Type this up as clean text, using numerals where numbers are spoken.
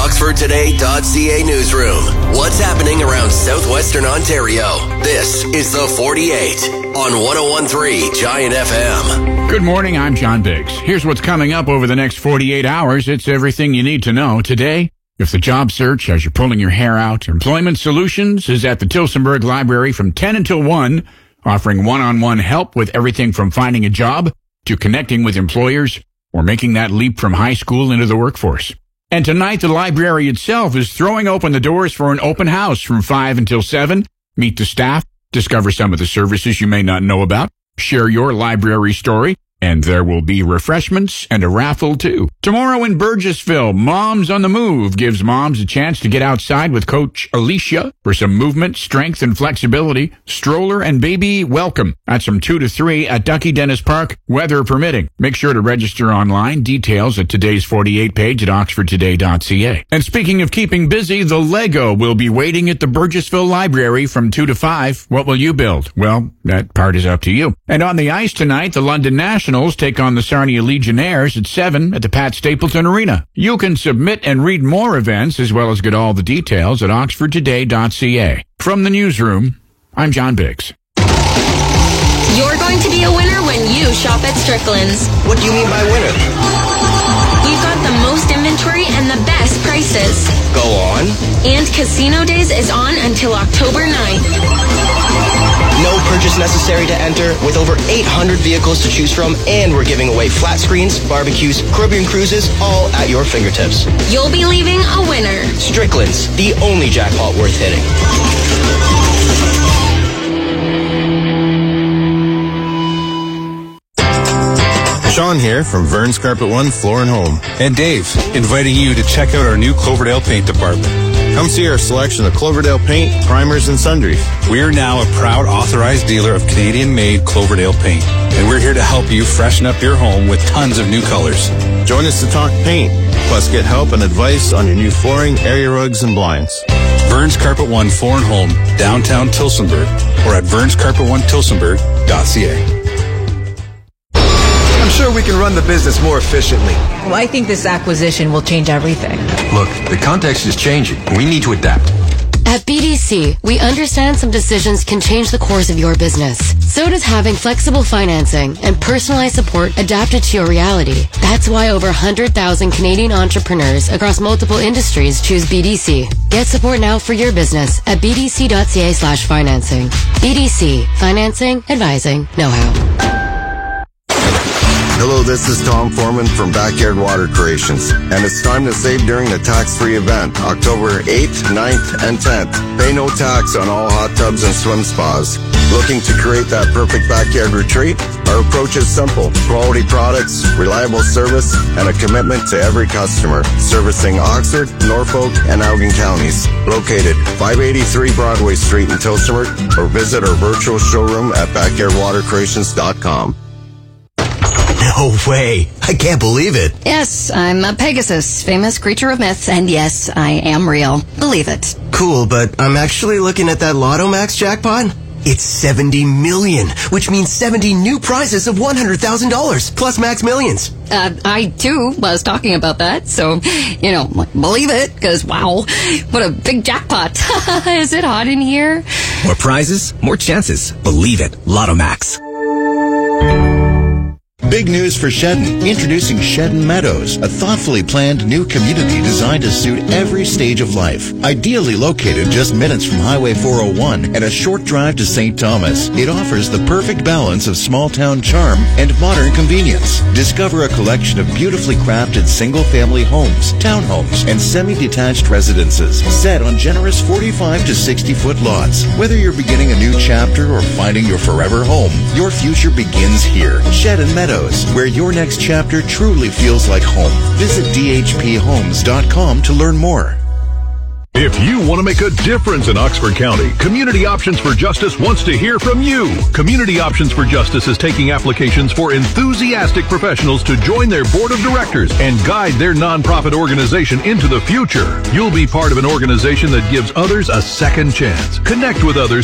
OxfordToday.ca newsroom. What's happening around southwestern Ontario? This is the 48 on 101.3 Giant FM. Good morning, I'm John Biggs. Here's what's coming up over the next 48 hours. It's everything you need to know. Today, if the job search has you pulling your hair out, Employment Solutions is at the Tillsonburg Library from 10 until 1, offering one-on-one help with everything from finding a job to connecting with employers or making that leap from high school into the workforce. And tonight, the library itself is throwing open the doors for an open house from 5 until 7. Meet the staff, discover some of the services you may not know about, share your library story, and there will be refreshments and a raffle, too. Tomorrow in Burgessville, Moms on the Move gives moms a chance to get outside with Coach Alicia for some movement, strength, and flexibility. Stroller and baby welcome. That's from 2 to 3 at Ducky Dennis Park, weather permitting. Make sure to register online. Details at today's 48 page at oxfordtoday.ca. And speaking of keeping busy, the Lego will be waiting at the Burgessville Library from 2 to 5. What will you build? Well, that part is up to you. And on the ice tonight, the London Nationals take on the Sarnia Legionnaires at 7 at the Pat Stapleton Arena. You can submit and read more events as well as get all the details at oxfordtoday.ca. From the newsroom, I'm John Biggs. You're going to be a winner when you shop at Strickland's. What do you mean by winner? We've got the most inventory and the best prices. Go on. And Casino Days is on until October 9th. No purchase necessary to enter, with over 800 vehicles to choose from, and we're giving away flat screens, barbecues, Caribbean cruises, all at your fingertips. You'll be leaving a winner. Strickland's, the only jackpot worth hitting. Sean here from Vern's Carpet One Floor and Home. And Dave, inviting you to check out our new Cloverdale paint department. Come see our selection of Cloverdale paint, primers, and sundries. We are now a proud authorized dealer of Canadian-made Cloverdale paint, and we're here to help you freshen up your home with tons of new colors. Join us to talk paint, plus get help and advice on your new flooring, area rugs, and blinds. Vern's Carpet One Floor and Home, downtown Tillsonburg, or at vernscarpet1tillsonburg.ca. I'm sure we can run the business more efficiently. Well, I think this acquisition will change everything. Look, the context is changing. We need to adapt. At BDC, we understand some decisions can change the course of your business. So does having flexible financing and personalized support adapted to your reality. That's why over 100,000 Canadian entrepreneurs across multiple industries choose BDC. Get support now for your business at bdc.ca/financing. BDC. Financing, advising, know-how. Hello, this is Tom Foreman from Backyard Water Creations, and it's time to save during the tax-free event, October 8th, 9th, and 10th. Pay no tax on all hot tubs and swim spas. Looking to create that perfect backyard retreat? Our approach is simple. Quality products, reliable service, and a commitment to every customer. Servicing Oxford, Norfolk, and Elgin counties. Located 583 Broadway Street in Tillsonburg, or visit our virtual showroom at backyardwatercreations.com. No way. I can't believe it. Yes, I'm a Pegasus, famous creature of myth, and yes, I am real. Believe it. Cool, but I'm actually looking at that Lotto Max jackpot. It's 70 million, which means 70 new prizes of $100,000, plus Max Millions. I, too, was talking about that, so, believe it, because, wow, what a big jackpot. Is it hot in here? More prizes, more chances. Believe it. Lotto Max. Big news for Shedden. Introducing Shedden Meadows, a thoughtfully planned new community designed to suit every stage of life. Ideally located just minutes from Highway 401 and a short drive to St. Thomas, it offers the perfect balance of small-town charm and modern convenience. Discover a collection of beautifully crafted single-family homes, townhomes, and semi-detached residences set on generous 45 to 60-foot lots. Whether you're beginning a new chapter or finding your forever home, your future begins here. Shedden Meadows, where your next chapter truly feels like home. Visit dhphomes.com to learn more. If you want to make a difference in Oxford County, Community Options for Justice wants to hear from you. Community Options for Justice is taking applications for enthusiastic professionals to join their board of directors and guide their nonprofit organization into the future. You'll be part of an organization that gives others a second chance. Connect with others